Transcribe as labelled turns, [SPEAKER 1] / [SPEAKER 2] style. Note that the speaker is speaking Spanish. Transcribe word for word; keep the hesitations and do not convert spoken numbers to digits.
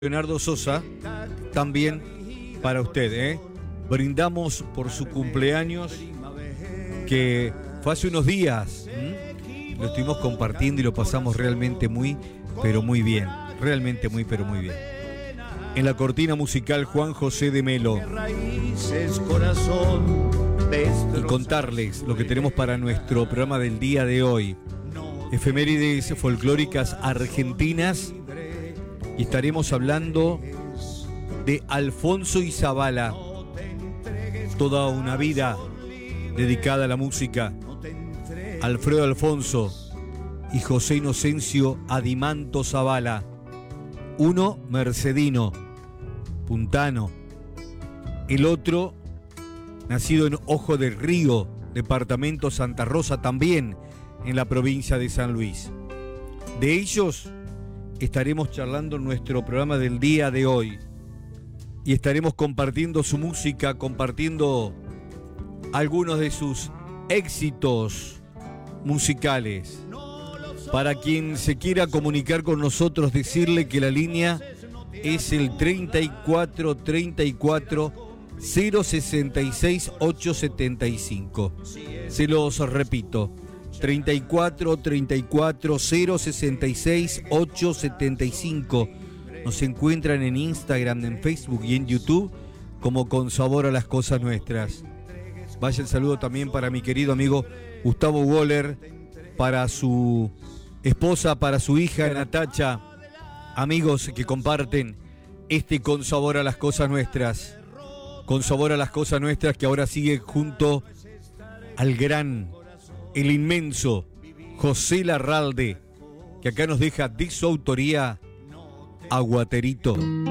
[SPEAKER 1] Leonardo Sosa, también para usted, ¿eh? Brindamos por su cumpleaños, que fue hace unos días. ¿Mm? Lo estuvimos compartiendo y lo pasamos realmente muy, pero muy bien. Realmente muy, pero muy bien. En la cortina musical, Juan José de Melo. Y contarles lo que tenemos para nuestro programa del día de hoy. Efemérides folclóricas argentinas. Y estaremos hablando de Alfonso Izabala, toda una vida dedicada a la música. Alfredo Alfonso y José Inocencio Adimanto Zabala, uno mercedino, puntano, el otro nacido en Ojo del Río, departamento Santa Rosa, también en la provincia de San Luis. De ellos estaremos charlando en nuestro programa del día de hoy y estaremos compartiendo su música, compartiendo algunos de sus éxitos musicales. Para quien se quiera comunicar con nosotros, decirle que la línea es el treinta y cuatro treinta y cuatro cero sesenta y seis ochocientos setenta y cinco. Se los repito, treinta y cuatro treinta y cuatro cero sesenta y seis ochocientos setenta y cinco. Nos encuentran en Instagram, en Facebook y en YouTube como Con Sabor a las Cosas Nuestras. Vaya el saludo también para mi querido amigo Gustavo Woller, para su esposa, para su hija Natacha, amigos que comparten este Con Sabor a las Cosas Nuestras. Con Sabor a las Cosas Nuestras, que ahora sigue junto al gran, el inmenso José Larralde, que acá nos deja de su autoría Aguaterito.